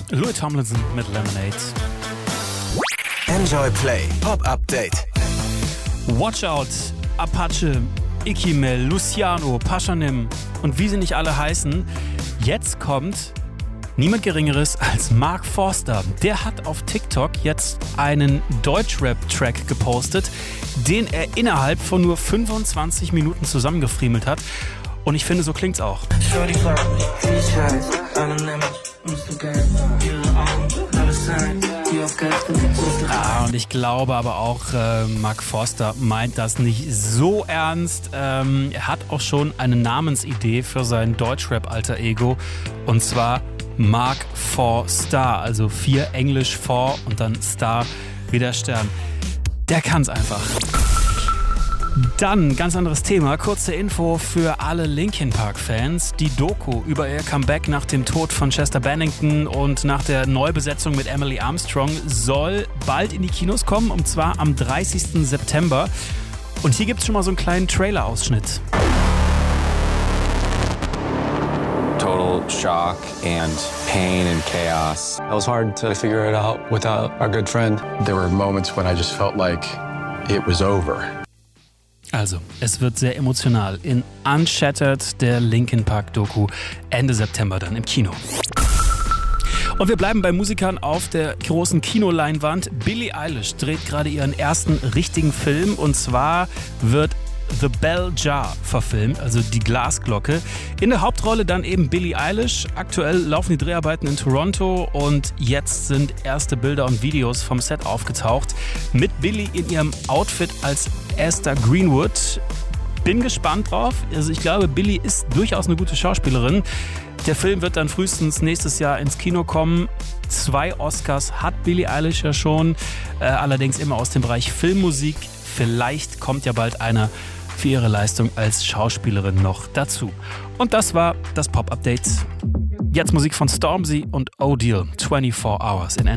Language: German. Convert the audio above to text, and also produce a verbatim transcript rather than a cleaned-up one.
Louis Tomlinson mit Lemonade. Enjoy Play Pop Update. Watch Out, Apache, Ikimel, Luciano, Paschanim und wie sie nicht alle heißen. Jetzt kommt niemand Geringeres als Mark Forster. Der hat auf TikTok jetzt einen Deutschrap-Track gepostet, den er innerhalb von nur fünfundzwanzig Minuten zusammengefriemelt hat. Und ich finde, so klingt's auch. Ah, und ich glaube aber auch, äh, Mark Forster meint das nicht so ernst. Ähm, er hat auch schon eine Namensidee für sein Deutschrap-Alter-Ego. Und zwar Mark for Star, also vier Englisch for und dann Star wie der Stern. Der kann's einfach. Dann, ganz anderes Thema, kurze Info für alle Linkin Park-Fans. Die Doku über ihr Comeback nach dem Tod von Chester Bennington und nach der Neubesetzung mit Emily Armstrong soll bald in die Kinos kommen, und zwar am dreißigsten September. Und hier gibt's schon mal so einen kleinen Trailer-Ausschnitt. Total shock and pain and chaos. It was hard to figure it out without our good friend. There were moments when I just felt like it was over. Also, es wird sehr emotional in Unshattered, der Linkin Park Doku, Ende September dann im Kino. Und wir bleiben bei Musikern auf der großen Kinoleinwand. Billie Eilish dreht gerade ihren ersten richtigen Film, und zwar wird The Bell Jar verfilmt, also die Glasglocke. In der Hauptrolle dann eben Billie Eilish. Aktuell laufen die Dreharbeiten in Toronto und jetzt sind erste Bilder und Videos vom Set aufgetaucht mit Billie in ihrem Outfit als Esther Greenwood. Bin gespannt drauf. Also ich glaube, Billie ist durchaus eine gute Schauspielerin. Der Film wird dann frühestens nächstes Jahr ins Kino kommen. Zwei Oscars hat Billie Eilish ja schon, äh, allerdings immer aus dem Bereich Filmmusik. Vielleicht kommt ja bald einer für ihre Leistung als Schauspielerin noch dazu. Und das war das Pop-Update. Jetzt Musik von Stormzy und O'Deal, vierundzwanzig Hours in N